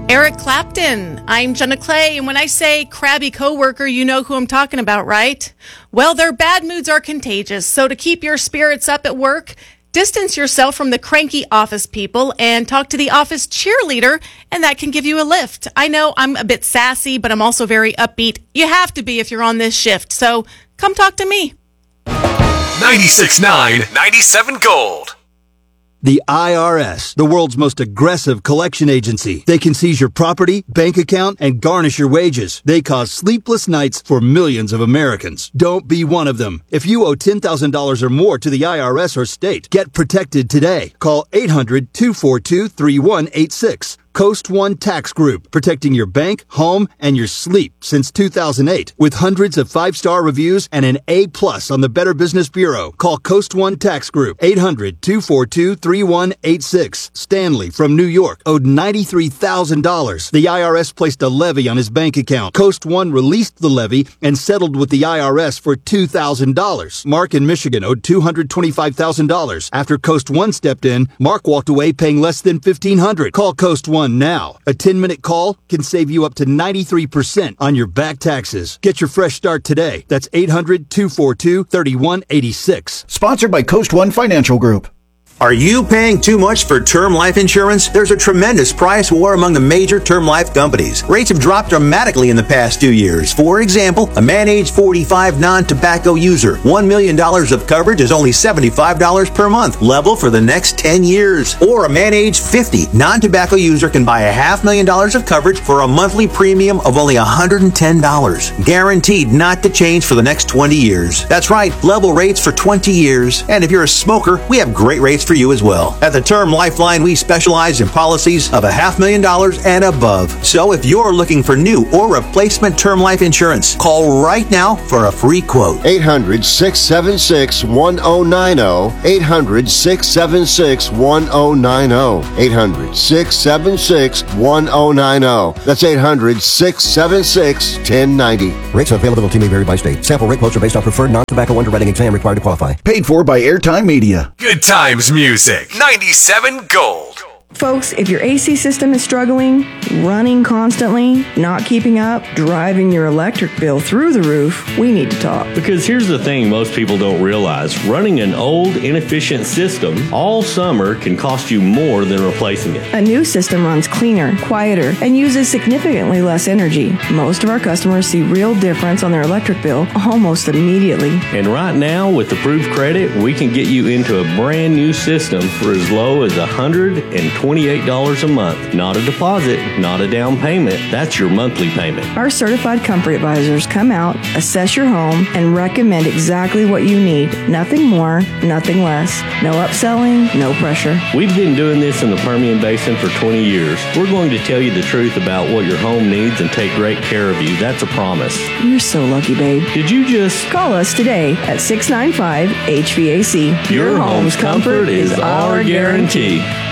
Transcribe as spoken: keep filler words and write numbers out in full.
Eric Clapton. I'm Jenna Clay, and when I say crabby coworker, you know who I'm talking about, right? Well, their bad moods are contagious, so to keep your spirits up at work, distance yourself from the cranky office people and talk to the office cheerleader, and that can give you a lift. I know I'm a bit sassy, but I'm also very upbeat. You have to be if you're on this shift, so come talk to me. ninety-six point nine, ninety-seven Gold. The I R S, the world's most aggressive collection agency. They can seize your property, bank account, and garnish your wages. They cause sleepless nights for millions of Americans. Don't be one of them. If you owe ten thousand dollars or more to the I R S or state, get protected today. Call eight hundred, two four two, three one eight six. Coast One Tax Group, protecting your bank, home, and your sleep since two thousand eight. With hundreds of five-star reviews and an A plus on the Better Business Bureau. Call Coast One Tax Group, eight hundred, two four two, three one eight six. Stanley from New York owed ninety-three thousand dollars. The I R S placed a levy on his bank account. Coast One released the levy and settled with the I R S for two thousand dollars. Mark in Michigan owed two hundred twenty-five thousand dollars. After Coast One stepped in, Mark walked away paying less than fifteen hundred dollars. Call Coast One now. A ten-minute call can save you up to ninety-three percent on your back taxes. Get your fresh start today. That's eight hundred, two four two, three one eight six. Sponsored by Coast One Financial Group. Are you paying too much for term life insurance? There's a tremendous price war among the major term life companies. Rates have dropped dramatically in the past two years. For example, a man age forty-five non-tobacco user, one million dollars of coverage is only seventy-five dollars per month, level for the next ten years. Or a man age fifty non-tobacco user can buy a half million dollars of coverage for a monthly premium of only one hundred ten dollars. Guaranteed not to change for the next twenty years. That's right, level rates for twenty years. And if you're a smoker, we have great rates for you as well. At the Term Lifeline, we specialize in policies of a half million dollars and above. So if you're looking for new or replacement term life insurance, call right now for a free quote. eight hundred, six seven six, one zero nine zero. eight hundred, six seven six, one zero nine zero. eight hundred, six seven six, one zero nine zero. That's eight hundred, six seven six, one zero nine zero. Rates and availability may vary by state. Sample rate quotes are based on preferred non-tobacco underwriting exam required to qualify. Paid for by Airtime Media. Good times music. ninety-seven Gold. Folks, if your A C system is struggling, running constantly, not keeping up, driving your electric bill through the roof, we need to talk. Because here's the thing most people don't realize. Running an old, inefficient system all summer can cost you more than replacing it. A new system runs cleaner, quieter, and uses significantly less energy. Most of our customers see real difference on their electric bill almost immediately. And right now, with approved credit, we can get you into a brand new system for as low as one hundred twenty-eight dollars a month. Not a deposit, not a down payment. That's your monthly payment. Our certified comfort advisors come out, assess your home, and recommend exactly what you need. Nothing more, nothing less. No upselling, no pressure. We've been doing this in the Permian Basin for twenty years. We're going to tell you the truth about what your home needs and take great care of you. That's a promise. You're so lucky, babe. Did you just call us today at six nine five H V A C? Your, your home's comfort, comfort is our guarantee.